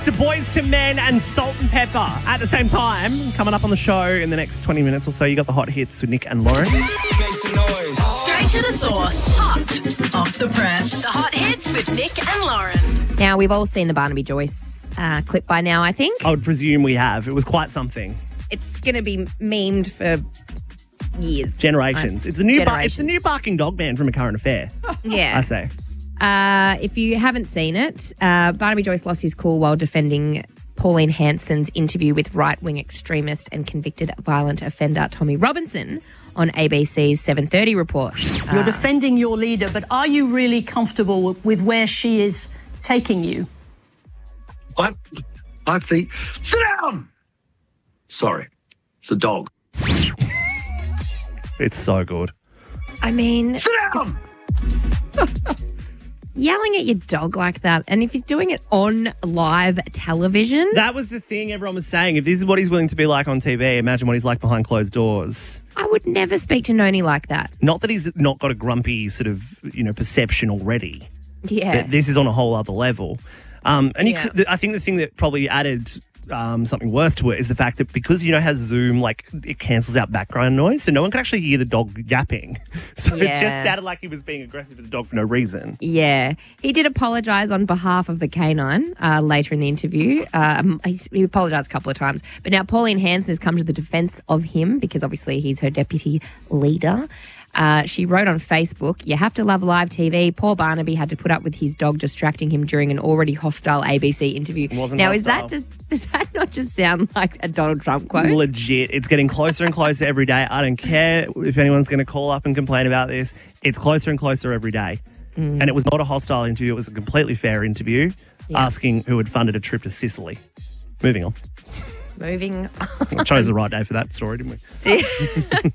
To Boys to Men and Salt and Pepper at the same time. Coming up on the show in the next 20 minutes or so, you got the hot hits with Nick and Lauren. Make some noise. Straight to the source. Hot off the press. The hot hits with Nick and Lauren. Now, we've all seen the Barnaby Joyce clip by now, I think. I would presume we have. It was quite something. It's going to be memed for years. Generations. It's the new barking dog man from A Current Affair, Yeah. I say. If you haven't seen it, Barnaby Joyce lost his cool while defending Pauline Hanson's interview with right-wing extremist and convicted violent offender Tommy Robinson on ABC's 7:30 report. You're defending your leader, but are you really comfortable with where she is taking you? I think... Sit down! Sorry, it's a dog. It's so good. I mean, Sit down! yelling at your dog like that, and if he's doing it on live television... That was the thing everyone was saying. If this is what he's willing to be like on TV, imagine what he's like behind closed doors. I would never speak to Noni like that. Not that he's not got a grumpy sort of, perception already. Yeah. This is on a whole other level. I think the thing that probably added something worse to it is the fact that because how Zoom, it cancels out background noise, so no one could actually hear the dog yapping. So it just sounded like he was being aggressive with the dog for no reason. Yeah. He did apologise on behalf of the canine later in the interview. He apologised a couple of times. But now Pauline Hanson has come to the defence of him because obviously he's her deputy leader. She wrote on Facebook, "You have to love live TV. Poor Barnaby had to put up with his dog distracting him during an already hostile ABC interview." Now, does that not just sound like a Donald Trump quote? Legit. It's getting closer and closer every day. I don't care if anyone's going to call up and complain about this. It's closer and closer every day. And it was not a hostile interview. It was a completely fair interview asking who had funded a trip to Sicily. Moving on. Moving on. I chose the right day for that story, didn't we?